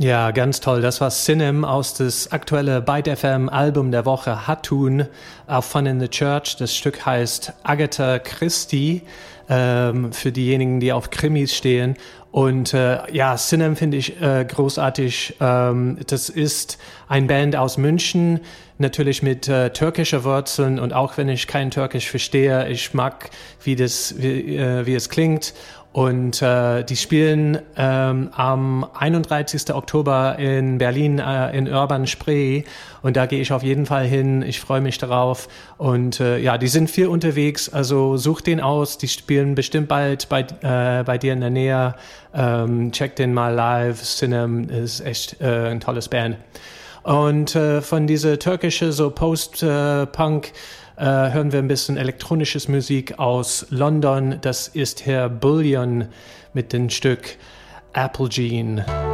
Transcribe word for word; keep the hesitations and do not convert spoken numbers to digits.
Ja, ganz toll. Das war Sinem aus das aktuelle Byte F M Album der Woche Hatun auf Fun in the Church. Das Stück heißt Agatha Christie, ähm, für diejenigen, die auf Krimis stehen. Und äh, ja, Sinem finde ich äh, großartig. Ähm, das ist ein Band aus München, natürlich mit äh, türkischer Wurzeln. Und auch wenn ich kein Türkisch verstehe, ich mag, wie das, wie, äh, wie es klingt. Und äh, die spielen ähm, am einunddreißigsten Oktober in Berlin äh, in Urban Spree und da gehe ich auf jeden Fall hin. Ich freue mich darauf und äh, ja, die sind viel unterwegs, also such den aus. Die spielen bestimmt bald bei äh, bei dir in der Nähe. Ähm, check den mal live. Sinem ist echt äh, ein tolles Band. Und äh, von dieser türkische so Post-Punk äh, äh, hören wir ein bisschen elektronisches Musik aus London. Das ist Herr Bullion mit dem Stück Apple Jean.